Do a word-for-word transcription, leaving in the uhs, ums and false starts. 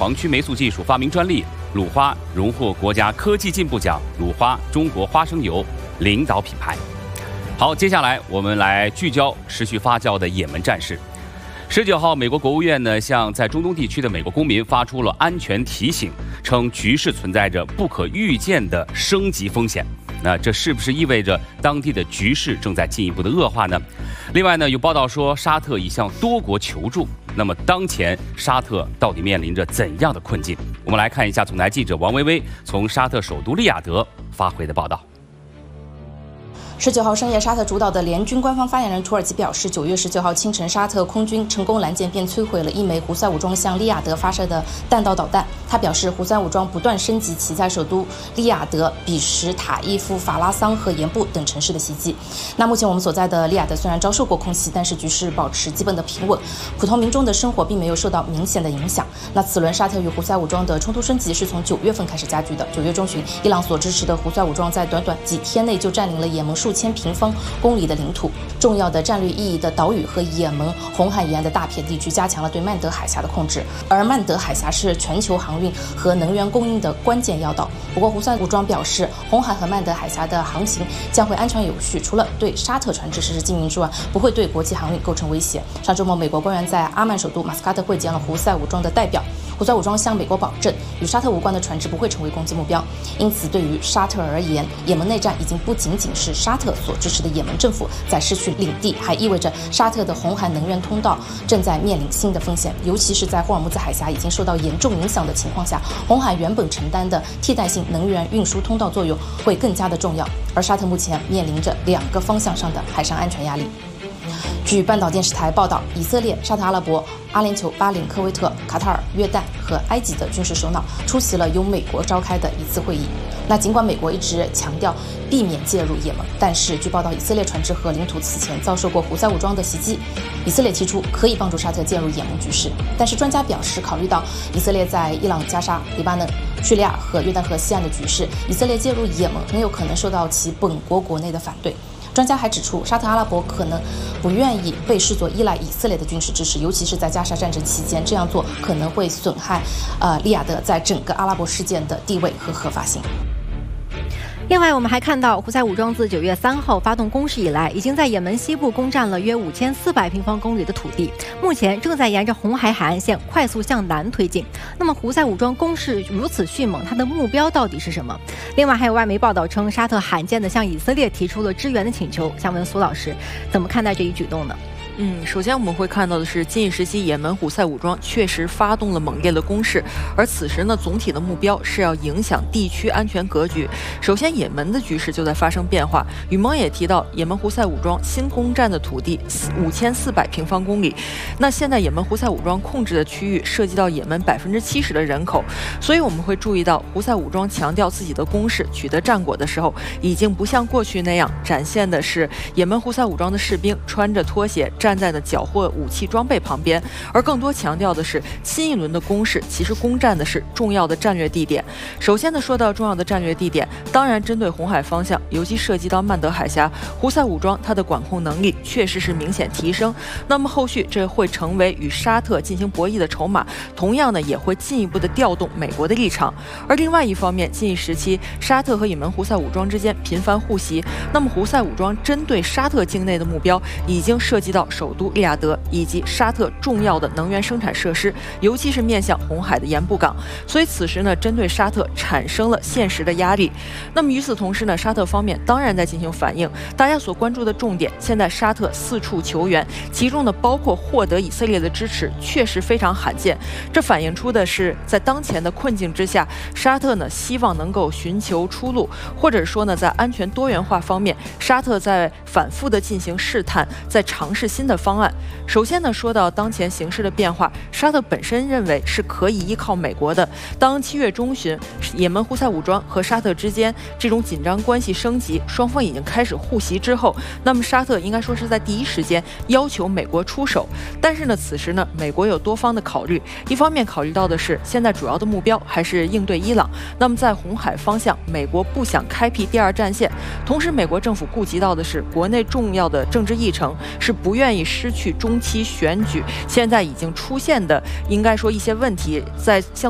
黄曲霉素技术发明专利，鲁花荣获国家科技进步奖鲁花中国花生油领导品牌。好，接下来我们来聚焦持续发酵的也门战事。十九号，美国国务院呢向在中东地区的美国公民发出了安全提醒，称局势存在着不可预见的升级风险。那这是不是意味着当地的局势正在进一步的恶化呢？另外呢，有报道说沙特已向多国求助。那么当前沙特到底面临着怎样的困境？我们来看一下总台记者王薇薇从沙特首都利雅得发回的报道。 十九号深夜，沙特主导的联军官方发言人土耳其表示，九月十九号清晨，沙特空军成功拦截并摧毁了一枚胡塞武装向利雅得发射的弹道导弹。他表示，胡塞武装不断升级其在首都利雅得、比什、塔伊夫、法拉桑和盐布等城市的袭击。那目前我们所在的利雅得虽然遭受过空袭，但是局势保持基本的平稳，普通民众的生活并没有受到明显的影响。那此轮沙特与胡塞武装的冲突升级是从九月份开始加剧的。九月中旬，伊朗所支持的胡塞武装在短短几天内就占领了也门数千平方公里的领土，重要的战略意义的岛屿和也门红海沿岸的大片地区加强了对曼德海峡的控制，而曼德海峡是全球航运和能源供应的关键要道。不过，胡塞武装表示，红海和曼德海峡的航行将会安全有序，除了对沙特船只实施禁运之外，不会对国际航运构成威胁。上周末，美国官员在阿曼首都马斯喀特会见了胡塞武装的代表。胡塞武装向美国保证，与沙特无关的船只不会成为攻击目标。因此，对于沙特而言，也门内战已经不仅仅是沙特所支持的也门政府在失去领地，还意味着沙特的红海能源通道正在面临新的风险。尤其是在霍尔木兹海峡已经受到严重影响的情况下，红海原本承担的替代性能源运输通道作用会更加的重要。而沙特目前面临着两个方向上的海上安全压力。据半岛电视台报道，以色列、沙特阿拉伯、阿联酋、巴林、科威特、卡塔尔、约旦和埃及的军事首脑出席了由美国召开的一次会议。那尽管美国一直强调避免介入也门，但是据报道，以色列船只和领土此前遭受过胡塞武装的袭击。以色列提出可以帮助沙特介入也门局势，但是专家表示，考虑到以色列在伊朗、加沙、黎巴嫩、叙利亚和约旦河西岸的局势，以色列介入也门很有可能受到其本国国内的反对。专家还指出，沙特阿拉伯可能不愿意被视作依赖以色列的军事支持，尤其是在加沙战争期间，这样做可能会损害呃利雅得在整个阿拉伯事件的地位和合法性。 另外，我们还看到，胡塞武装自九月三号发动攻势以来，已经在也门西部攻占了约五千四百平方公里的土地，目前正在沿着红海海岸线快速向南推进。那么，胡塞武装攻势如此迅猛，它的目标到底是什么？另外，还有外媒报道称，沙特罕见地向以色列提出了支援的请求。想问苏老师，怎么看待这一举动呢？ 嗯，首先我们会看到的是，近一时期也门胡塞武装确实发动了猛烈的攻势，而此时呢，总体的目标是要影响地区安全格局。首先，也门的局势就在发生变化。雨萌也提到，也门胡塞武装新攻占的土地五千四百平方公里，那现在也门胡塞武装控制的区域涉及到也门百分之七十的人口，所以我们会注意到，胡塞武装强调自己的攻势取得战果的时候，已经不像过去那样展现的是也门胡塞武装的士兵穿着拖鞋站在的缴获武器装备旁边，而更多强调的是新一轮的攻势其实攻占的是重要的战略地点。首先呢，说到重要的战略地点，当然针对红海方向，尤其涉及到曼德海峡，胡塞武装它的管控能力确实是明显提升。那么后续这会成为与沙特进行博弈的筹码，同样呢也会进一步的调动美国的立场。而另外一方面，近一时期沙特和也门胡塞武装之间频繁互袭，那么胡塞武装针对沙特境内的目标已经涉及到首都利雅得以及沙特重要的能源生产设施，尤其是面向红海的盐布港，所以此时呢，针对沙特产生了现实的压力。那么与此同时呢，沙特方面当然在进行反应。大家所关注的重点，现在沙特四处求援，其中呢包括获得以色列的支持，确实非常罕见。这反映出的是在当前的困境之下，沙特呢希望能够寻求出路，或者说呢在安全多元化方面，沙特在反复的进行试探，在尝试新的方案。首先呢，说到当前形势的变化，沙特本身认为是可以依靠美国的。当七月中旬，也门胡塞武装和沙特之间这种紧张关系升级，双方已经开始互袭之后，那么沙特应该说是在第一时间要求美国出手。但是呢，此时呢，美国有多方的考虑，一方面考虑到的是现在主要的目标还是应对伊朗，那么在红海方向，美国不想开辟第二战线，同时美国政府顾及到的是国内重要的政治议程，是不愿意失去中期选举现在已经出现的应该说一些问题，在相